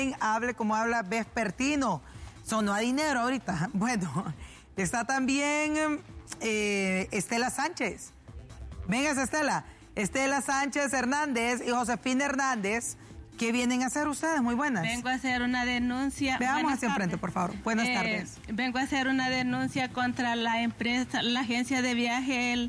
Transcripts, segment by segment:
también hable como habla vespertino. Sonó a dinero ahorita. Bueno, está también Estela Sánchez. Vengas, Estela. Estela Sánchez Hernández y Josefina Hernández. ¿Qué vienen a hacer ustedes? Muy buenas. Vengo a hacer una denuncia. Veamos hacia enfrente, por favor. Buenas tardes. Vengo a hacer una denuncia contra la empresa, la agencia de viaje,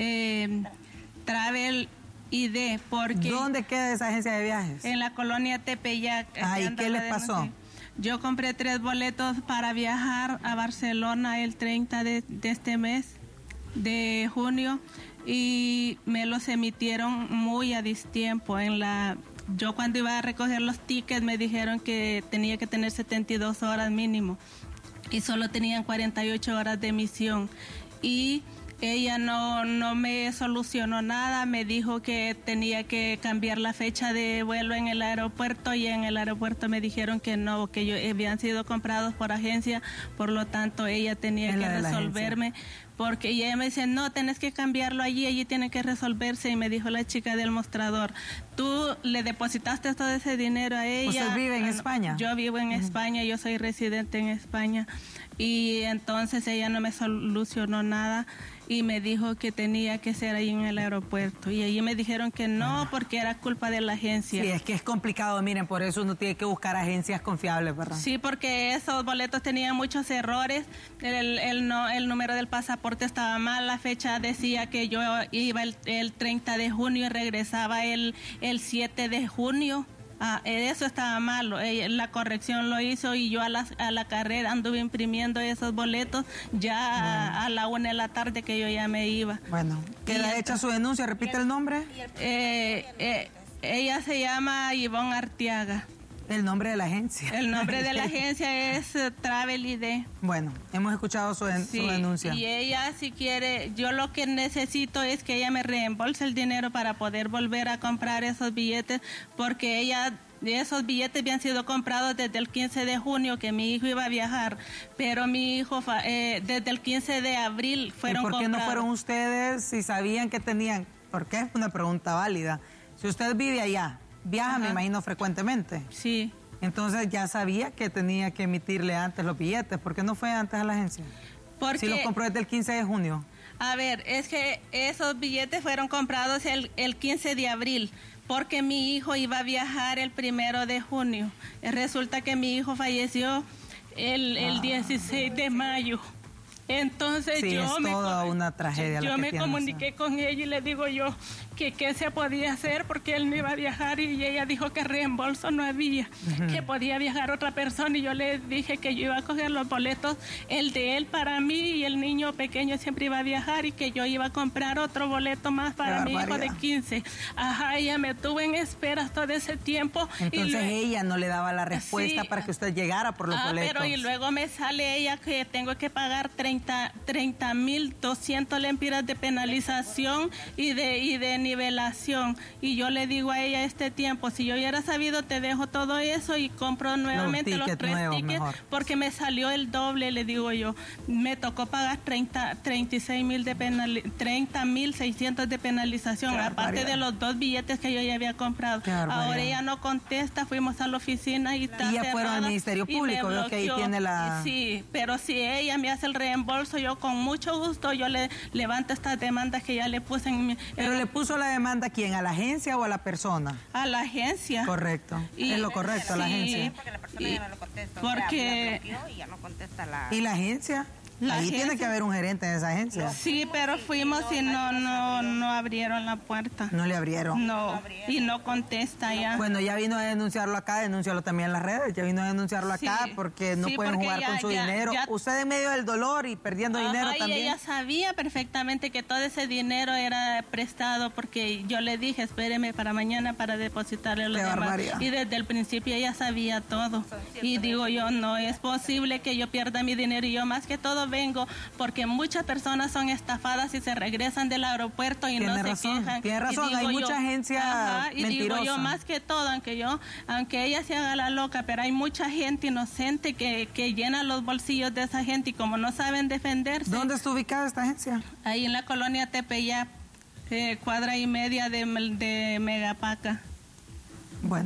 Travel ID, porque... ¿Dónde queda esa agencia de viajes? En la colonia Tepeyac. ¿Y qué les pasó? Yo compré 3 boletos para viajar a Barcelona el 30 de este mes de junio y me los emitieron muy a distiempo. Yo cuando iba a recoger los tickets me dijeron que tenía que tener 72 horas mínimo y solo tenían 48 horas de emisión y ella no me solucionó nada, me dijo que tenía que cambiar la fecha de vuelo en el aeropuerto y en el aeropuerto me dijeron que no, que habían sido comprados por agencia, por lo tanto ella tenía que resolverme. Porque ella me dice, no, tenés que cambiarlo allí tiene que resolverse. Y me dijo la chica del mostrador, tú le depositaste todo ese dinero a ella. ¿Usted vive en España? Yo vivo en España, yo soy residente en España. Y entonces ella no me solucionó nada y me dijo que tenía que ser ahí en el aeropuerto. Y allí me dijeron que no, porque era culpa de la agencia. Sí, es que es complicado, miren, por eso uno tiene que buscar agencias confiables, ¿verdad? Sí, porque esos boletos tenían muchos errores, el número del pasaporte estaba mal, la fecha decía que yo iba el 30 de junio y regresaba el 7 de junio. Eso estaba malo, la corrección lo hizo y yo a la carrera anduve imprimiendo esos boletos ya a la 1 de la tarde que yo ya me iba. Bueno, queda hecha su denuncia, repite el nombre. Ella se llama Ivonne Arteaga. El nombre de la agencia. El nombre de la agencia es Travel ID. Bueno, hemos escuchado su denuncia. Y ella, si quiere, yo lo que necesito es que ella me reembolse el dinero para poder volver a comprar esos billetes, porque esos billetes habían sido comprados desde el 15 de junio que mi hijo iba a viajar, pero mi hijo desde el 15 de abril fueron comprados. ¿Y por qué no fueron ustedes si sabían que tenían? Porque es una pregunta válida. Si usted vive allá, viaja, me imagino, frecuentemente. Sí. Entonces ya sabía que tenía que emitirle antes los billetes. ¿Por qué no fue antes a la agencia? Porque, si los compró desde el 15 de junio. A ver, es que esos billetes fueron comprados el 15 de abril, porque mi hijo iba a viajar el 1 de junio. Resulta que mi hijo falleció el 16 de mayo. Entonces sí, yo es toda una tragedia. Yo me comuniqué con ella y le digo yo que qué se podía hacer porque él no iba a viajar y ella dijo que reembolso no había, que podía viajar otra persona y yo le dije que yo iba a coger los boletos, el de él para mí y el niño pequeño siempre iba a viajar y que yo iba a comprar otro boleto más para mi hijo de 15. Ajá, ella me tuvo en espera todo ese tiempo. Entonces ella no le daba la respuesta para que usted llegara por los boletos. Pero y luego me sale ella que tengo que pagar 30,200 lempiras de penalización y de nivelación. Y yo le digo a ella este tiempo, si yo hubiera sabido te dejo todo eso y compro nuevamente los 3 tickets mejor. Porque me salió el doble, le digo yo. Me tocó pagar 30,600 de penalización, aparte de los 2 billetes que yo ya había comprado. Ahora ella no contesta, fuimos a la oficina y está ya fueron al Ministerio Público, veo que ahí tiene la... Sí, pero si ella me hace el reembolso, yo con mucho gusto, yo le levanto estas demandas que ya le puse en mi... Pero le puso la demanda, ¿quién? ¿A la agencia o a la persona? A la agencia. Correcto. Es lo correcto, a la agencia. Porque la persona ya no lo contesta. Porque... Y ya no contesta la... ¿Y la agencia? Ahí tiene que haber un gerente en esa agencia. Sí, pero fuimos y no abrieron la puerta. ¿No le abrieron? No, y no contesta ya. Bueno, ya vino a denunciarlo acá, denúncialo también en las redes, ya vino a denunciarlo acá porque no pueden jugar con su dinero. Usted en medio del dolor y perdiendo dinero también. Y ella sabía perfectamente que todo ese dinero era prestado porque yo le dije, espéreme para mañana para depositarle los demás. Y desde el principio ella sabía todo. Y digo yo, no es posible que yo pierda mi dinero y yo más que todo vengo porque muchas personas son estafadas y se regresan del aeropuerto y no se quejan. Tiene razón, hay mucha agencia mentirosa. Y digo yo, más que todo, aunque ella se haga la loca, pero hay mucha gente inocente que llena los bolsillos de esa gente y como no saben defenderse. ¿Dónde está ubicada esta agencia? Ahí en la colonia Tepeyac, 1.5 cuadras de Megapaca. Bueno,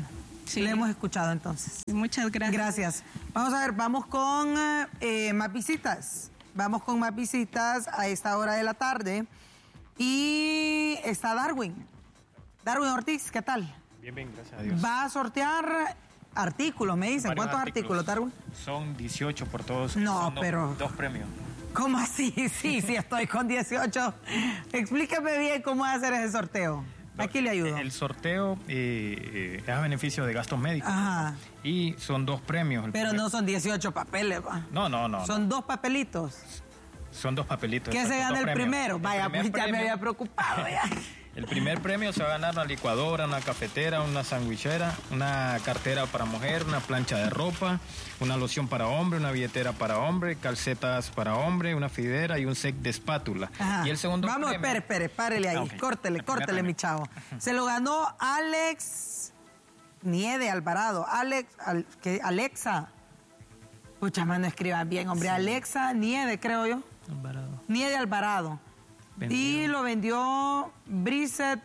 Sí. Le hemos escuchado entonces. Muchas gracias. Gracias. Vamos a ver, vamos con más visitas. Vamos con más visitas a esta hora de la tarde. Y está Darwin. Darwin Ortiz, ¿qué tal? Bien, gracias a Dios. Va a sortear artículos, me dicen. Varios ¿Cuántos artículos, Darwin? Son 18 por todos. No, son pero... dos premios. ¿Cómo así? Sí, estoy con 18. Explíqueme bien cómo hacer ese sorteo. Aquí le ayudo. El sorteo es a beneficio de gastos médicos. Ajá. Y son dos premios. Pero no son 18 papeles, va. No. Son dos papelitos. Son dos papelitos. ¿Qué se gana el primero? Vaya, primer pues ya me premio- había preocupado ya. El primer premio se va a ganar una licuadora, una cafetera, una sandwichera, una cartera para mujer, una plancha de ropa, una loción para hombre, una billetera para hombre, calcetas para hombre, una fidera y un set de espátula. Ajá. Y el segundo Vamos, premio... espere, párele ahí. Ok. Córtele, El primer premio. mi chavo. Se lo ganó Alex Niede Alvarado. Alexa. Pucha, no escriban bien, hombre. Sí. Alexa Niede, creo yo. Alvarado. Niede Alvarado. Y lo vendió Brisset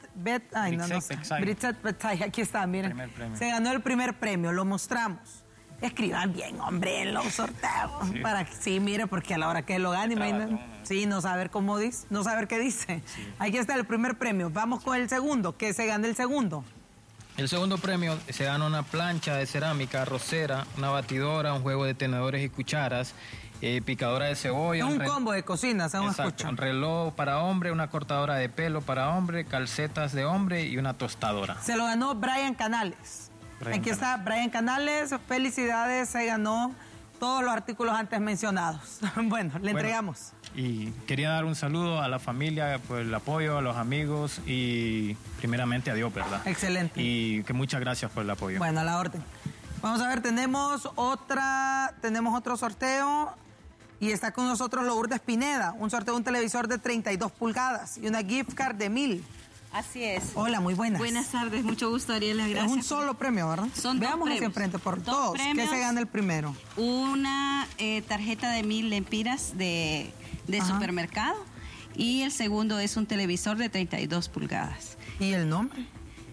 Betay. Aquí está, miren. Se ganó el primer premio, lo mostramos. Escriban bien, hombre, en los sorteos. Sí. Para que, sí, mire, porque a la hora que lo gane, imagínate. Sí, no saber cómo dice, no saber qué dice. Sí. Aquí está el primer premio. Vamos con el segundo. ¿Qué se gana el segundo? El segundo premio se gana una plancha de cerámica, arrocera, una batidora, un juego de tenedores y cucharas, picadora de cebolla. Un combo de cocina, según escucho. Un reloj para hombre, una cortadora de pelo para hombre, calcetas de hombre y una tostadora. Se lo ganó Brian Canales. Aquí está Brian Canales. Felicidades, se ganó todos los artículos antes mencionados. Bueno, le entregamos. Y quería dar un saludo a la familia por el apoyo, a los amigos y primeramente a Dios, ¿verdad? Excelente. Y que muchas gracias por el apoyo. Bueno, a la orden. Vamos a ver, tenemos otro sorteo y está con nosotros Lourdes Pineda, un sorteo de un televisor de 32 pulgadas y una gift card de 1,000. Así es. Hola, muy buenas. Buenas tardes, mucho gusto, Ariela, gracias. Es un solo premio, ¿verdad? Son Veamos dos premios. hacia enfrente por dos. Premios. ¿Qué se gana el primero? Una tarjeta de 1,000 lempiras de supermercado y el segundo es un televisor de 32 pulgadas. ¿Y el nombre?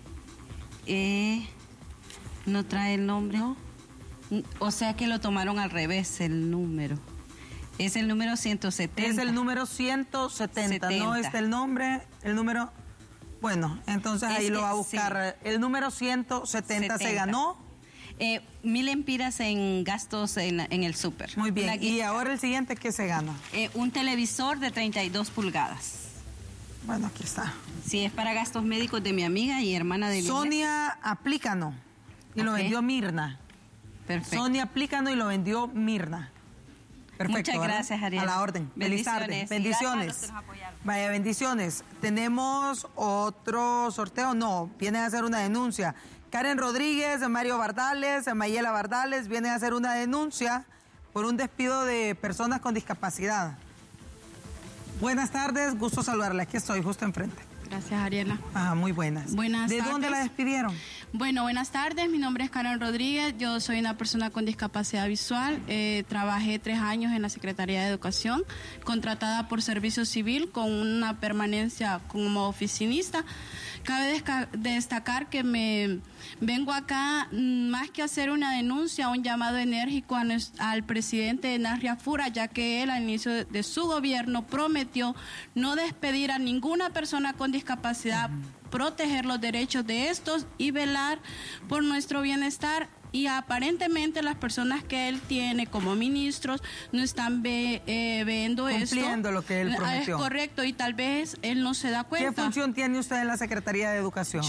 No trae el nombre. ¿No? O sea que lo tomaron al revés el número. Es el número 170. Es el número 170, no está el nombre, el número... Bueno, entonces ahí lo va a buscar. Sí. El número 170 se ganó. 1,000 lempiras en gastos en el súper. Muy bien. ¿Y ahora el siguiente qué se gana? Un televisor de 32 pulgadas. Bueno, aquí está. Sí, es para gastos médicos de mi amiga y hermana de Sonia Aplícano. Y lo vendió Mirna. Perfecto. Sonia Aplícano y lo vendió Mirna. Perfecto. Muchas gracias, Ariel. A la orden. Feliz tarde. Bendiciones. Vaya, bendiciones. Tenemos otro sorteo. No, vienen a hacer una denuncia. Karen Rodríguez, Mario Bardales, Mayela Bardales vienen a hacer una denuncia por un despido de personas con discapacidad. Buenas tardes, gusto saludarla. Aquí estoy, justo enfrente. Gracias, Ariela. Muy buenas. Buenas tardes. ¿De dónde la despidieron? Bueno, buenas tardes. Mi nombre es Karen Rodríguez. Yo soy una persona con discapacidad visual. Trabajé 3 años en la Secretaría de Educación, contratada por Servicio Civil con una permanencia como oficinista. Cabe destacar que me vengo acá más que hacer una denuncia, un llamado enérgico al presidente Narria Fura, ya que él al inicio de su gobierno prometió no despedir a ninguna persona con discapacidad, proteger los derechos de estos y velar por nuestro bienestar. Y aparentemente las personas que él tiene como ministros no están viendo esto. Cumpliendo lo que él prometió. Es correcto, y tal vez él no se da cuenta. ¿Qué función tiene usted en la Secretaría de Educación?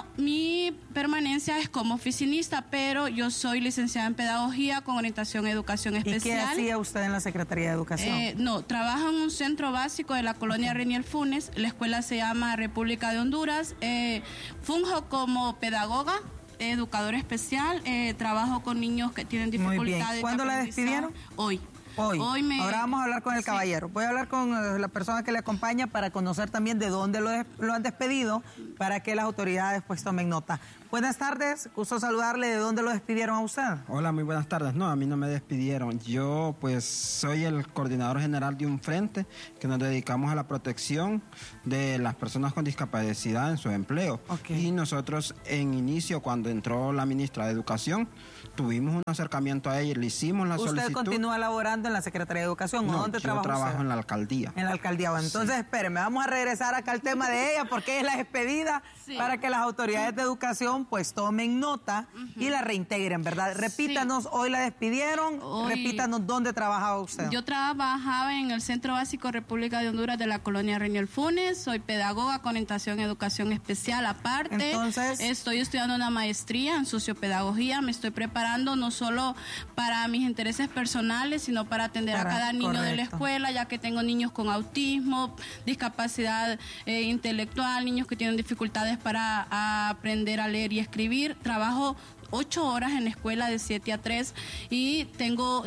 Mi permanencia es como oficinista, pero yo soy licenciada en Pedagogía con orientación en Educación Especial. ¿Y qué hacía usted en la Secretaría de Educación? Trabajo en un centro básico de la colonia Reniel Funes. La escuela se llama República de Honduras. Funjo como pedagoga, educador especial, trabajo con niños que tienen dificultades. ¿Cuándo la despidieron? Hoy. Hoy. Ahora vamos a hablar con el caballero. Voy a hablar con la persona que le acompaña para conocer también de dónde lo han despedido, para que las autoridades pues tomen nota. Buenas tardes, gusto saludarle. ¿De dónde lo despidieron a usted? Hola, muy buenas tardes. No, a mí no me despidieron. Yo pues soy el coordinador general de un frente que nos dedicamos a la protección de las personas con discapacidad en su empleo. Okay. Y nosotros en inicio, cuando entró la ministra de Educación, tuvimos un acercamiento a ella, le hicimos la solicitud. ¿Usted continúa laborando en la Secretaría de Educación? No, ¿Dónde yo trabaja trabajo usted? en la alcaldía. En la alcaldía. Bueno, entonces, espéreme, vamos a regresar acá al tema de ella, porque es la despedida, para que las autoridades de educación pues tomen nota y la reintegren, ¿verdad? Repítanos, hoy la despidieron, repítanos dónde trabajaba usted. Yo trabajaba en el Centro Básico República de Honduras de la colonia Reñel Funes, soy pedagoga con orientación en educación especial aparte. Entonces, estoy estudiando una maestría en sociopedagogía, me estoy preparando no solo para mis intereses personales, sino para atender a cada niño de la escuela, ya que tengo niños con autismo, discapacidad intelectual, niños que tienen dificultades para aprender a leer y escribir. Trabajo 8 horas en la escuela de 7 a 3 y tengo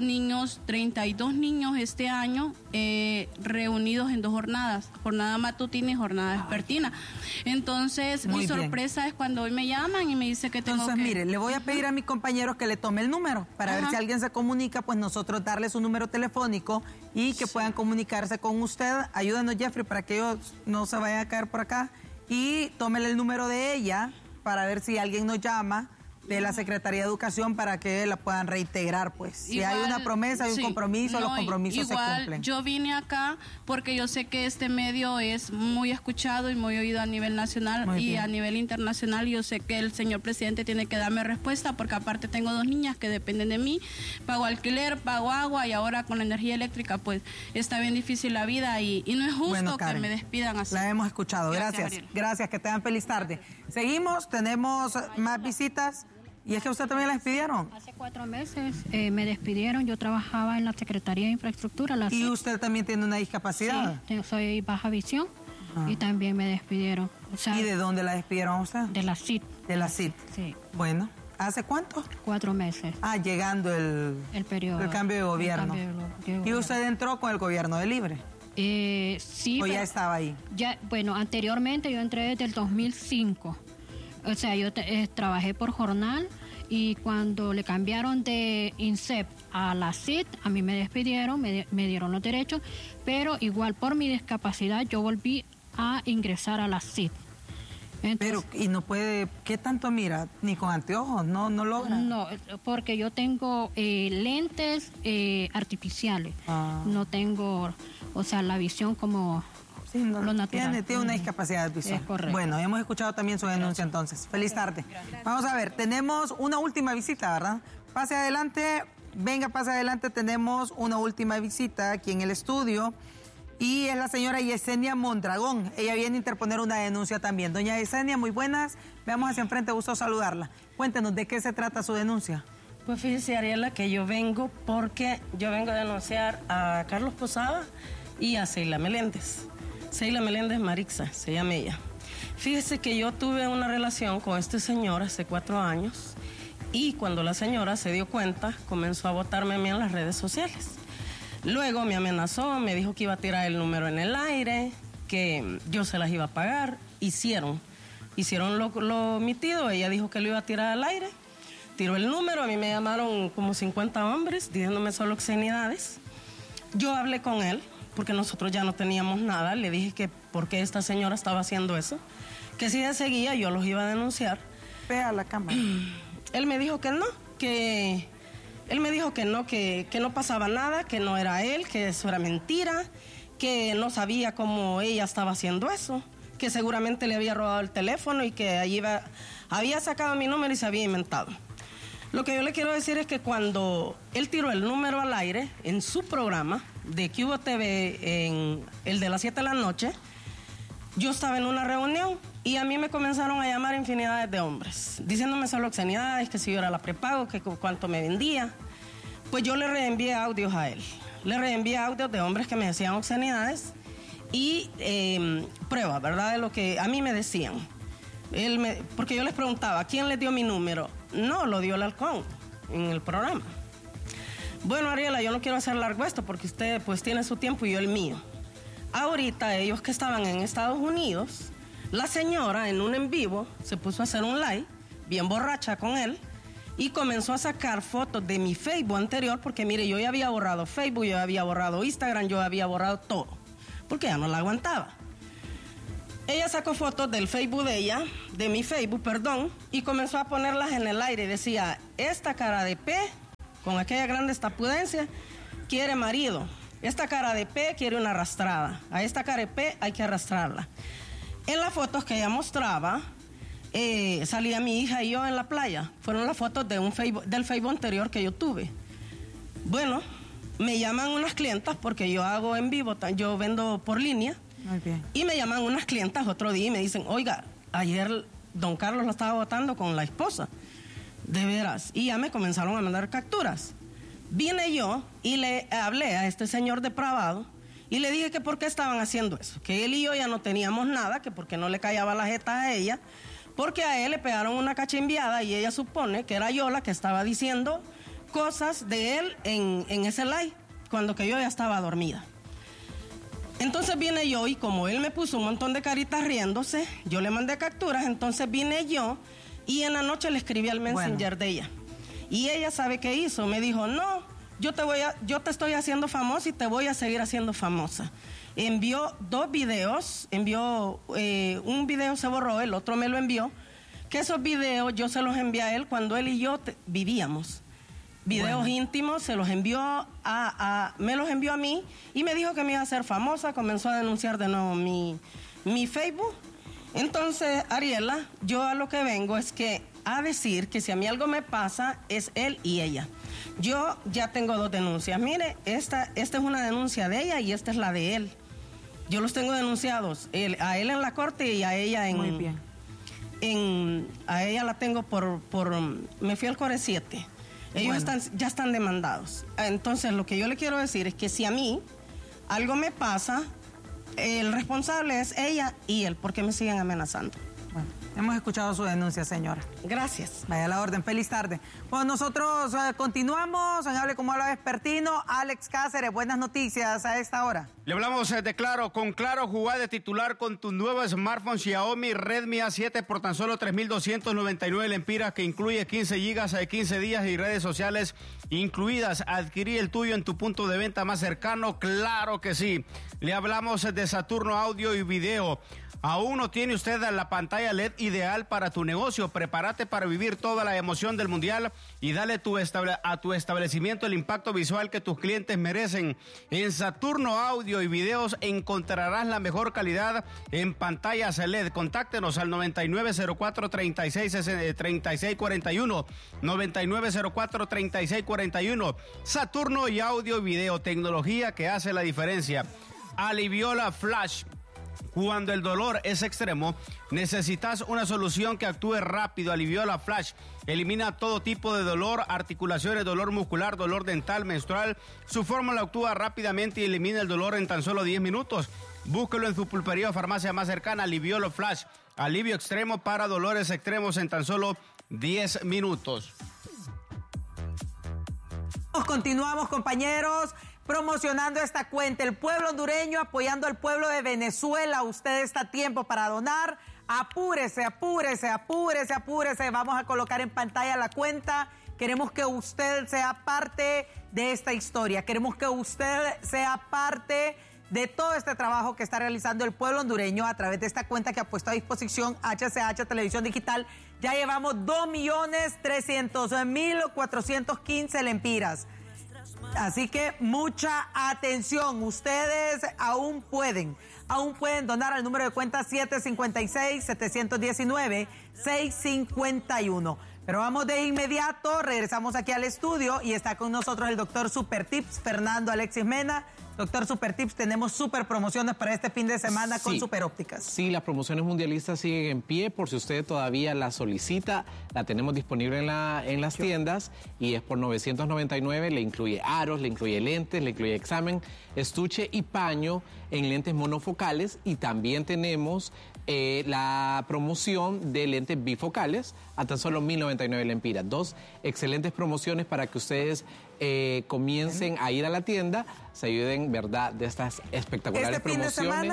32 niños este año reunidos en 2 jornadas, jornada matutina y jornada vespertina. Entonces, mi sorpresa es cuando hoy me llaman y me dice que tengo Entonces, mire, le voy a pedir a mis compañeros que le tome el número para ver si alguien se comunica, pues nosotros darle su número telefónico y que puedan comunicarse con usted. Ayúdanos, Jeffrey, para que ellos no se vayan a caer por acá, y tómele el número de ella para ver si alguien nos llama de la Secretaría de Educación para que la puedan reintegrar, pues. Si hay una promesa, hay un compromiso, los compromisos se cumplen. Yo vine acá porque yo sé que este medio es muy escuchado y muy oído a nivel nacional a nivel internacional. Yo sé que el señor presidente tiene que darme respuesta, porque aparte tengo 2 niñas que dependen de mí, pago alquiler, pago agua, y ahora con la energía eléctrica pues está bien difícil la vida y no es justo que me despidan así. La hemos escuchado, gracias, que tengan feliz tarde. Seguimos, tenemos más visitas. ¿Y es que usted también la despidieron? Hace 4 meses me despidieron. Yo trabajaba en la Secretaría de Infraestructura. ¿Y usted también tiene una discapacidad? Sí, soy baja visión y también me despidieron. O sea, ¿y de dónde la despidieron a usted? De la CIT. De la CIT. Sí. Bueno, ¿hace cuánto? 4 meses. Llegando el periodo. El cambio de gobierno. ¿Y usted entró con el gobierno de Libre? Sí. ¿O ya estaba ahí? Bueno, anteriormente yo entré desde el 2005. O sea, yo trabajé por jornal, y cuando le cambiaron de INSEP a la CIT, a mí me despidieron, me dieron los derechos, pero igual por mi discapacidad yo volví a ingresar a la CIT. Entonces, pero, y no puede, ¿qué tanto mira? Ni con anteojos, no logra. No, porque yo tengo lentes artificiales, no tengo, o sea, la visión como... Sí, lo natural. Tiene una discapacidad visual. Es correcto. Bueno, hemos escuchado también su denuncia entonces. Feliz tarde. Gracias. Vamos a ver, tenemos una última visita, ¿verdad? Pase adelante, pase adelante, tenemos una última visita aquí en el estudio, y es la señora Yesenia Mondragón. Ella viene a interponer una denuncia también. Doña Yesenia, muy buenas. Veamos hacia enfrente, gusto saludarla. Cuéntenos, ¿de qué se trata su denuncia? Pues fíjese, Ariela, que yo vengo porque yo vengo a denunciar a Carlos Posada y a Seila Meléndez. Seila Meléndez Marixa, se llama ella. Fíjese que yo tuve una relación con este señor hace 4 años, y cuando la señora se dio cuenta, comenzó a botarme a mí en las redes sociales. Luego me amenazó, me dijo que iba a tirar el número en el aire, que yo se las iba a pagar. Hicieron lo omitido, ella dijo que lo iba a tirar al aire, tiró el número, a mí me llamaron como 50 hombres diciéndome solo obscenidades. Yo hablé con él, porque nosotros ya no teníamos nada, le dije que por qué esta señora estaba haciendo eso, que si ella seguía yo los iba a denunciar. Vea la cámara. Él me dijo que no, que no pasaba nada, que no era él, que eso era mentira, que no sabía cómo ella estaba haciendo eso, que seguramente le había robado el teléfono y que allí había sacado mi número y se había inventado. Lo que yo le quiero decir es que cuando él tiró el número al aire en su programa de Cubo TV, en el de las 7 de la noche, yo estaba en una reunión y a mí me comenzaron a llamar infinidades de hombres, diciéndome solo obscenidades, que si yo era la prepago, que cuánto me vendía. Pues yo le reenvié audios a él. Le reenvié audios de hombres que me decían obscenidades y pruebas, ¿verdad?, de lo que a mí me decían. Porque yo les preguntaba, ¿quién les dio mi número? No, lo dio el halcón en el programa. Bueno, Ariela, yo no quiero hacer largo esto porque usted pues tiene su tiempo y yo el mío. Ahorita ellos que estaban en Estados Unidos, la señora en un en vivo se puso a hacer un live, bien borracha con él, y comenzó a sacar fotos de mi Facebook anterior, porque mire, yo ya había borrado Facebook, yo ya había borrado Instagram, yo había borrado todo, porque ya no la aguantaba. Ella sacó fotos del Facebook de ella, de mi Facebook, perdón, y comenzó a ponerlas en el aire. Decía, esta cara de P, con aquella grande estapudencia, quiere marido. Esta cara de P quiere una arrastrada. A esta cara de P hay que arrastrarla. En las fotos que ella mostraba, salía mi hija y yo en la playa. Fueron las fotos de del Facebook anterior que yo tuve. Bueno, me llaman unas clientas porque yo hago en vivo, yo vendo por línea. Muy bien. Y me llaman unas clientas otro día y me dicen, oiga, ayer don Carlos lo estaba votando con la esposa. De veras. Y ya me comenzaron a mandar capturas. Vine yo y le hablé a este señor depravado y le dije que por qué estaban haciendo eso. Que él y yo ya no teníamos nada, que porque no le callaba la jeta a ella, porque a él le pegaron una cachimbiada y ella supone que era yo la que estaba diciendo cosas de él en ese live, cuando que yo ya estaba dormida. Entonces vine yo y como él me puso un montón de caritas riéndose, yo le mandé capturas, entonces vine yo y en la noche le escribí al Messenger de ella. Y ella sabe qué hizo, me dijo, no, yo te estoy haciendo famosa y te voy a seguir haciendo famosa. Envió 2 videos, un video se borró, el otro me lo envió, que esos videos yo se los envié a él cuando él y yo vivíamos. Videos íntimos, se los envió me los envió a mí y me dijo que me iba a hacer famosa, comenzó a denunciar de nuevo mi Facebook. Entonces, Ariela, yo a lo que vengo es que a decir que si a mí algo me pasa, es él y ella. Yo ya tengo 2 denuncias. Mire, esta es una denuncia de ella y esta es la de él. Yo los tengo denunciados, a él en la corte y a ella en... Muy bien. A ella la tengo me fui al Core 7. Ellos ya están demandados. Entonces, lo que yo le quiero decir es que si a mí algo me pasa, el responsable es ella y él, porque me siguen amenazando. Bueno, hemos escuchado su denuncia, señora. Gracias. Vaya a la orden. Feliz tarde. Bueno, nosotros continuamos en Hable como habla Vespertino. Alex Cáceres, buenas noticias a esta hora. Le hablamos de Claro. Con Claro, jugá de titular con tu nuevo smartphone Xiaomi Redmi A7 por tan solo 3.299 lempiras, que incluye 15 gigas de 15 días y redes sociales incluidas. Adquirí el tuyo en tu punto de venta más cercano. Claro que sí. Le hablamos de Saturno Audio y Video. ¿Aún no tiene usted la pantalla LED ideal para tu negocio? Prepárate para vivir toda la emoción del Mundial y dale a tu establecimiento el impacto visual que tus clientes merecen. En Saturno Audio y Videos encontrarás la mejor calidad en pantallas LED. Contáctenos al 9904-3641, 9904-3641. Saturno y Audio y Video, tecnología que hace la diferencia. Aliviola Flash. Cuando el dolor es extremo, necesitas una solución que actúe rápido. Aliviola Flash elimina todo tipo de dolor, articulaciones, dolor muscular, dolor dental, menstrual. Su fórmula actúa rápidamente y elimina el dolor en tan solo 10 minutos. Búsquelo en su pulpería o farmacia más cercana. Aliviola Flash, alivio extremo para dolores extremos en tan solo 10 minutos. Continuamos, compañeros, promocionando esta cuenta. El pueblo hondureño apoyando al pueblo de Venezuela. Usted está a tiempo para donar. Apúrese, apúrese, apúrese, apúrese. Vamos a colocar en pantalla la cuenta. Queremos que usted sea parte de esta historia. Queremos que usted sea parte de todo este trabajo que está realizando el pueblo hondureño a través de esta cuenta que ha puesto a disposición HCH Televisión Digital. Ya llevamos 2.300.415 lempiras. Así que mucha atención, ustedes aún pueden donar al número de cuenta 756-719-651. Pero vamos de inmediato, regresamos aquí al estudio y está con nosotros el doctor Super Tips, Fernando Alexis Mena. Doctor Super Tips, tenemos super promociones para este fin de semana con Super Ópticas. Sí, las promociones mundialistas siguen en pie, por si usted todavía la solicita, la tenemos disponible en las tiendas y es por 999, le incluye aros, le incluye lentes, le incluye examen, estuche y paño en lentes monofocales y también tenemos la promoción de lentes bifocales a tan solo $1,099. 999 lempiras. Dos excelentes promociones para que ustedes comiencen a ir a la tienda, se ayuden, ¿verdad?, de estas espectaculares promociones.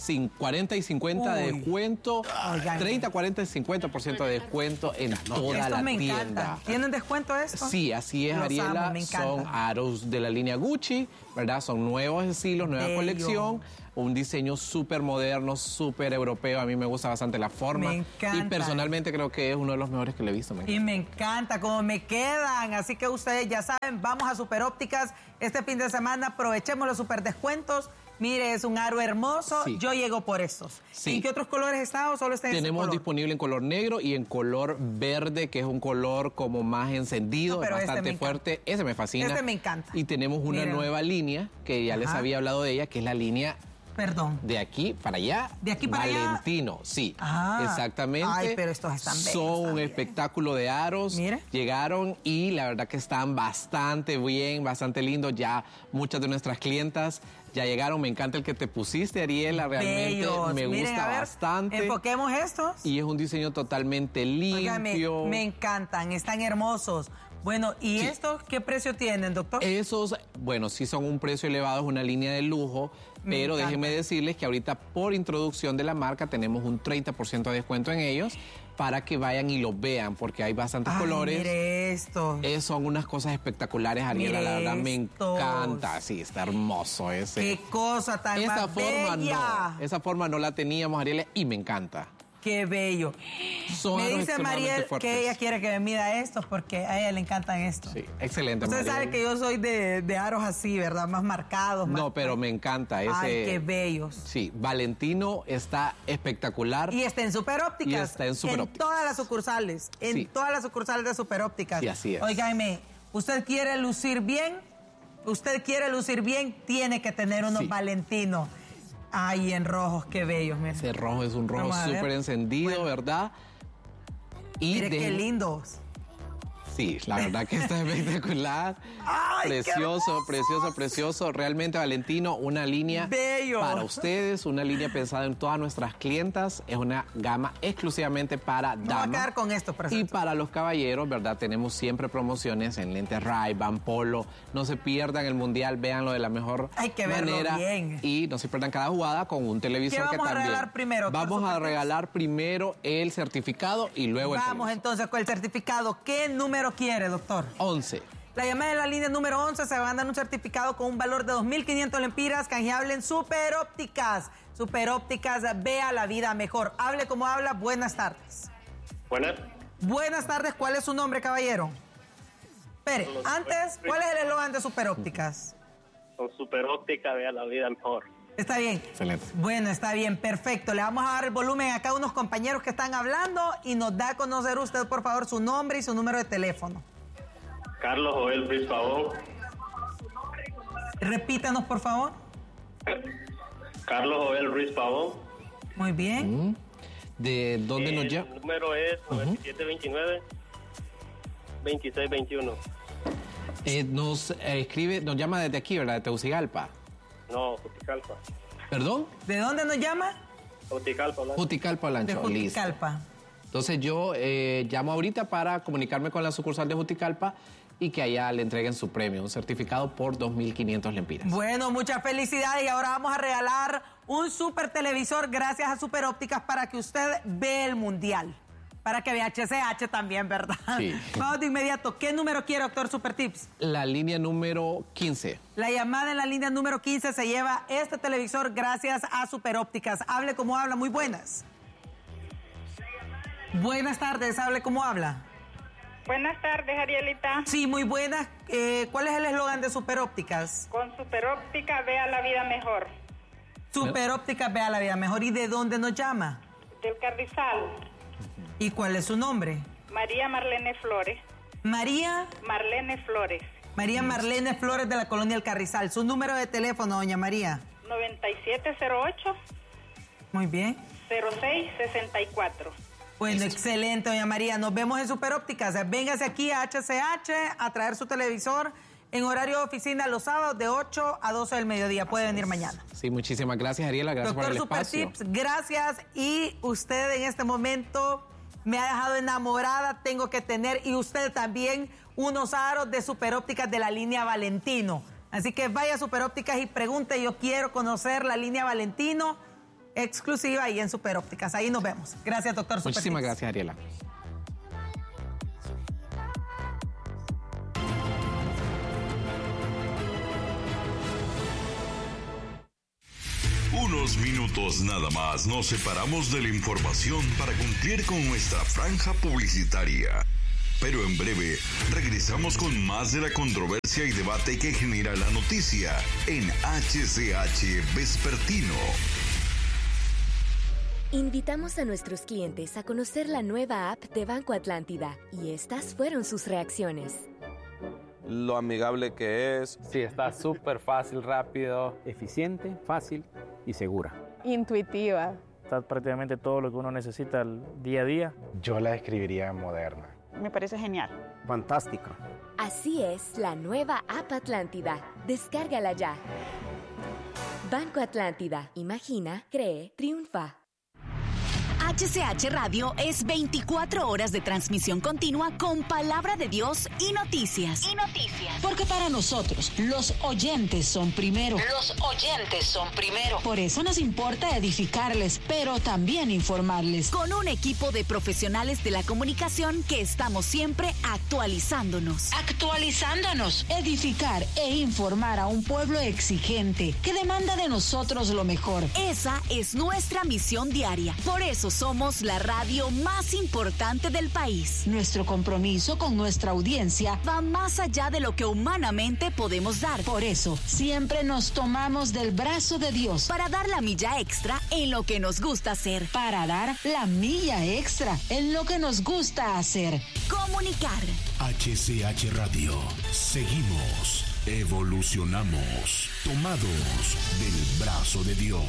40 y 50 de descuento, 30, 40 y 50% de descuento en toda la tienda. Encanta. ¿Tienen descuento esto? Sí, así es, Ariela. Son aros de la línea Gucci, ¿verdad? Son nuevos estilos, nueva colección. Un diseño súper moderno, súper europeo. A mí me gusta bastante la forma. Me encanta. Y personalmente creo que es uno de los mejores que le he visto. Y me encanta cómo me quedan. Así que ustedes ya saben, vamos a Super Ópticas este fin de semana. Aprovechemos los super descuentos. Mire, es un aro hermoso. Sí. Yo llego por estos. Sí. ¿En qué otros colores está o solo está en ese color? Tenemos disponible en color negro y en color verde, que es un color como más encendido, bastante fuerte. Ese me fascina. Este me encanta. Y tenemos una nueva línea, que ya les había hablado de ella, que es la línea... De aquí para allá. De aquí para Valentino, allá. Sí. Exactamente. Ay, pero estos están bellos. Son un espectáculo de aros. Mire. Llegaron y la verdad que están bastante bien, bastante lindos. Ya muchas de nuestras clientas ya llegaron. Me encanta el que te pusiste, Ariela. Realmente me gusta bastante. Enfoquemos estos. Y es un diseño totalmente limpio. Oiga, me encantan, están hermosos. Bueno, ¿y estos qué precio tienen, doctor? Esos, bueno, sí son un precio elevado, es una línea de lujo, pero déjenme decirles que ahorita por introducción de la marca tenemos un 30% de descuento en ellos para que vayan y los vean, porque hay bastantes colores. Mire esto. Son unas cosas espectaculares, Ariela, la verdad me encanta. Sí, está hermoso ese. Qué cosa tan más bella. Esa forma no la teníamos, Ariela, y me encanta. Qué bello. Me dice Mariel que ella quiere que me mida estos porque a ella le encantan estos. Sí, excelente, Usted Mariel. sabe que yo soy de aros así, ¿verdad? Más marcados. No, pero me encanta ese. Ay, qué bellos. Sí, Valentino está espectacular. Y está en Super Ópticas. Y está en Super Ópticas. En todas las sucursales. En todas las sucursales de Super Ópticas. Sí, así es. Óigame, ¿usted quiere lucir bien? Tiene que tener unos Valentinos. Ay, en rojos, qué bellos. Mira. Ese rojo es un rojo súper encendido, ¿verdad? Y mire qué lindos. Sí, la verdad que está espectacular. Ay, precioso. Realmente, Valentino, una línea para ustedes, una línea pensada en todas nuestras clientas. Es una gama exclusivamente para damas. Vamos a quedar con esto, y para los caballeros, ¿verdad? Tenemos siempre promociones en lentes Ray-Ban, Polo. No se pierdan el Mundial, véanlo de la mejor manera. Bien. Y no se pierdan cada jugada con un televisor que también. ¿Qué vamos a regalar primero? Vamos a regalar primero el certificado y luego el televisor. Vamos entonces con el certificado. ¿Qué número quiere, doctor? 11. La llamada de la línea número 11 se va a dar un certificado con un valor de 2.500 lempiras, canjeable en Super Ópticas. Super Ópticas, vea la vida mejor. Hable como habla. Buenas tardes. Buenas tardes. ¿Cuál es su nombre, caballero? Espere, antes, ¿cuál es el eslogan de Super Ópticas? Con Super Óptica, vea la vida mejor. Está bien. Excelente. Bueno, está bien, perfecto. Le vamos a dar el volumen a cada unos compañeros que están hablando y nos da a conocer usted, por favor, su nombre y su número de teléfono. Carlos Joel Ruiz Pavón. Repítanos, por favor. Carlos Joel Ruiz Pavón. Muy bien. ¿De dónde nos llama? El número es 9729-2621. Nos escribe, nos llama desde aquí, ¿verdad? De Tegucigalpa. No, Juticalpa. ¿Perdón? ¿De dónde nos llama? Juticalpa, Blanco. Juticalpa, Blanco. De Juticalpa. Entonces yo llamo ahorita para comunicarme con la sucursal de Juticalpa y que allá le entreguen su premio, un certificado por 2.500 lempiras. Bueno, muchas felicidades y ahora vamos a regalar un super televisor gracias a Super Ópticas para que usted vea el Mundial. Para que vea HCH también, ¿verdad? Sí. Vamos de inmediato. ¿Qué número quiere, doctor Super Tips? La línea número 15. La llamada en la línea número 15 se lleva este televisor gracias a Super Ópticas. Hable como habla. Muy buenas. Buenas tardes. Hable como habla. Buenas tardes, Arielita. Sí, muy buenas. ¿Cuál es el eslogan de Super Ópticas? Con Super Óptica, vea la vida mejor. Super Ópticas, vea la vida mejor. ¿Y de dónde nos llama? Del Carrizal. ¿Y cuál es su nombre? María Marlene Flores. María Marlene Flores. María Marlene Flores de la colonia El Carrizal. ¿Su número de teléfono, doña María? 9708. Muy bien. 0664. Bueno, excelente, doña María. Nos vemos en Super Ópticas. Véngase aquí a HCH a traer su televisor en horario de oficina los sábados de 8 a 12 del mediodía. Puede venir mañana. Sí, muchísimas gracias, Ariela. Gracias por el espacio. Doctor Super Tips, gracias. Y usted en este momento me ha dejado enamorada, tengo que tener, y usted también, unos aros de Superópticas de la línea Valentino. Así que vaya a Superópticas y pregunte, yo quiero conocer la línea Valentino exclusiva ahí en Superópticas. Ahí nos vemos. Gracias, doctor. Muchísimas gracias, Ariela. Unos minutos nada más nos separamos de la información para cumplir con nuestra franja publicitaria. Pero en breve regresamos con más de la controversia y debate que genera la noticia en HCH Vespertino. Invitamos a nuestros clientes a conocer la nueva app de Banco Atlántida y estas fueron sus reacciones. Lo amigable que es. Sí, está súper fácil, rápido, eficiente, fácil y segura. Intuitiva. Está prácticamente todo lo que uno necesita el día a día. Yo la describiría moderna. Me parece genial. Fantástico. Así es la nueva app Atlántida. Descárgala ya. Banco Atlántida. Imagina, cree, triunfa. HCH Radio es 24 horas de transmisión continua con palabra de Dios y noticias. Porque para nosotros, los oyentes son primero. Por eso nos importa edificarles, pero también informarles. Con un equipo de profesionales de la comunicación que estamos siempre actualizándonos. Edificar e informar a un pueblo exigente que demanda de nosotros lo mejor. Esa es nuestra misión diaria. Por eso somos la radio más importante del país. Nuestro compromiso con nuestra audiencia va más allá de lo que humanamente podemos dar. Por eso, siempre nos tomamos del brazo de Dios. Para dar la milla extra en lo que nos gusta hacer. Para dar la milla extra en lo que nos gusta hacer. Comunicar. HCH Radio. Seguimos, evolucionamos, tomados del brazo de Dios.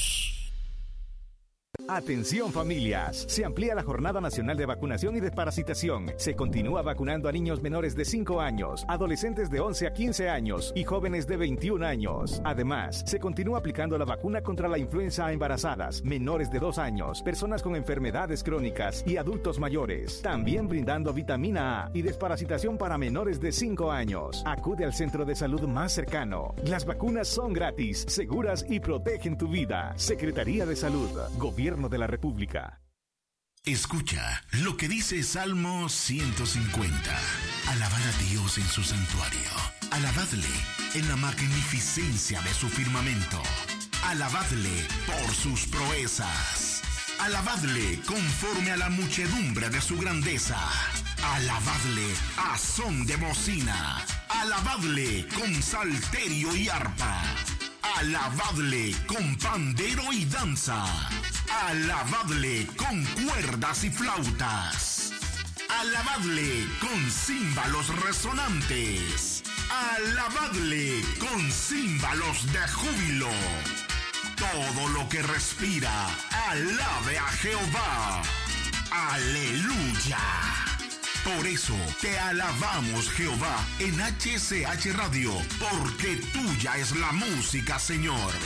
Atención familias, se amplía la Jornada Nacional de Vacunación y Desparasitación. Se continúa vacunando a niños menores de 5 años, adolescentes de 11 a 15 años y jóvenes de 21 años. Además, se continúa aplicando la vacuna contra la influenza a embarazadas, menores de 2 años, personas con enfermedades crónicas y adultos mayores. También brindando vitamina A y desparasitación para menores de 5 años. Acude al centro de salud más cercano. Las vacunas son gratis, seguras y protegen tu vida. Secretaría de Salud, Gobierno de la República. Escucha lo que dice Salmo 150. Alabad a Dios en su santuario. Alabadle en la magnificencia de su firmamento. Alabadle por sus proezas. Alabadle conforme a la muchedumbre de su grandeza. Alabadle a son de bocina. Alabadle con salterio y arpa. Alabadle con pandero y danza. Alabadle con cuerdas y flautas. Alabadle con címbalos resonantes. Alabadle con címbalos de júbilo. Todo lo que respira, alabe a Jehová. Aleluya. Por eso te alabamos, Jehová, en HCH Radio, porque tuya es la música, Señor.